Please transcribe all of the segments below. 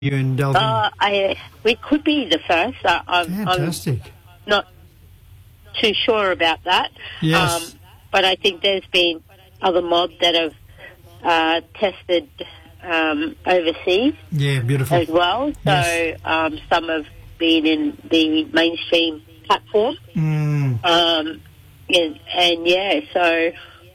you and Delvin? We could be the first. Fantastic. I'm not too sure about that. Yes. But I think there's been other mobs that have tested overseas. Yeah, beautiful. As well. So Yes. Some have been in the mainstream platform. So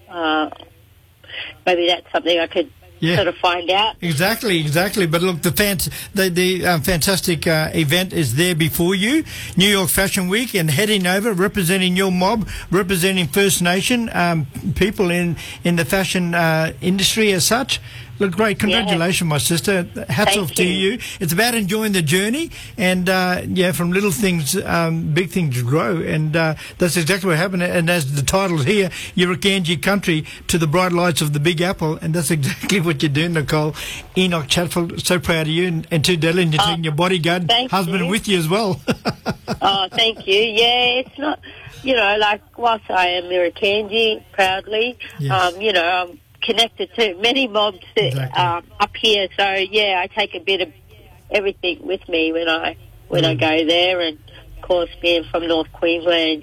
maybe that's something I could sort of find out. Exactly. But look, the fantastic event is there before you. New York Fashion Week, and heading over, representing your mob, representing First Nation people in the fashion industry as such. Look, great. Congratulations, my sister. Hats off to you. It's about enjoying the journey, and from little things, big things grow, and that's exactly what happened. And as the title here, Yirrakanji Country to the bright lights of the Big Apple, and that's exactly what you're doing, Nicole. Enoch Chatfield, so proud of you, and to Dylan, you're taking your bodyguard husband with you as well. Oh, thank you. Yeah, it's not, whilst I am Yirrakanji proudly, I'm connected to many mobs up here, so I take a bit of everything with me when I go there, and of course being from North Queensland,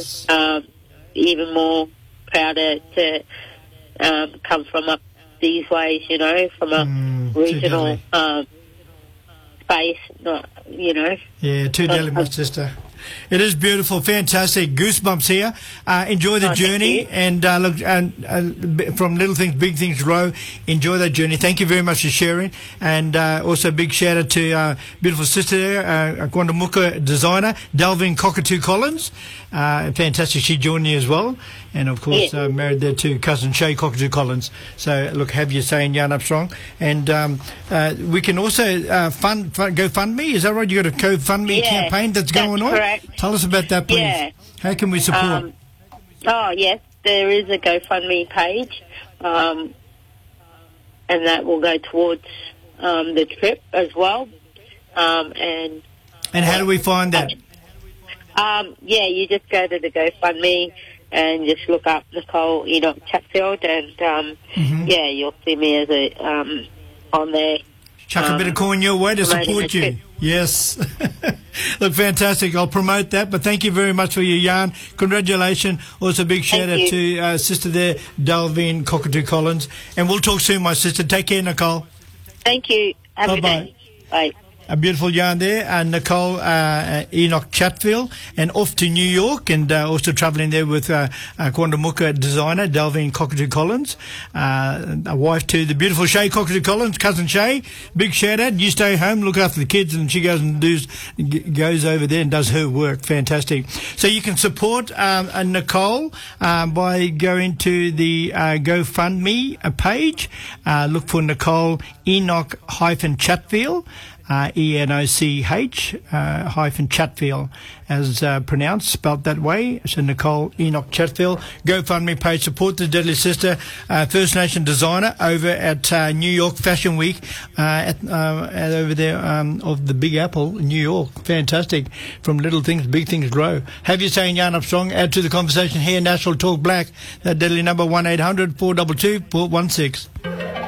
even more prouder to come from up these ways, from a regional space, too deadly, my sister. It is beautiful, fantastic. Goosebumps here. Enjoy the journey, and look, from little things, big things grow. Enjoy that journey. Thank you very much for sharing, and also a big shout out to our beautiful sister there, Quandamooka designer, Delvin Cockatoo Collins. Fantastic, she joined you as well, and of course married there to cousin Shay Cockatoo Collins. So look, have your say in Yarn Up Strong, and we can also GoFundMe. Is that right? You got a GoFundMe campaign that's going on. Correct. Tell us about that, please. Yeah. How can we support? Yes, there is a GoFundMe page, and that will go towards the trip as well. And how do we find that? You just go to the GoFundMe and just look up Nicole Enoch Chatfield, and you'll see me as on there. Chuck a bit of coin your way to support you. Yes. Look, fantastic. I'll promote that, but thank you very much for your yarn. Congratulations. Also, big shout out to sister there, Delvin Cockatoo Collins. And we'll talk soon, my sister. Take care, Nicole. Thank you. Have a good day. Bye. A beautiful yarn there, Nicole Enoch Chatfield, and off to New York, and also travelling there with Quandamooka designer Delvin Cockatoo Collins, a wife to the beautiful Shay Cockatoo Collins, cousin Shay. Big shout out. You stay home, look after the kids, and she goes over there and does her work. Fantastic. So you can support Nicole by going to the GoFundMe page. Look for Nicole Enoch Chatfield. ENOCH hyphen Chatfield, as pronounced, spelt that way. So Nicole Enoch Chatfield. GoFundMe page. Support the Deadly Sister, First Nation designer over at New York Fashion Week, over there of the Big Apple, New York. Fantastic. From little things, big things grow. Have your say in Yarn Up Strong. Add to the conversation here. National Talk Black. That deadly number 1-800-422-416.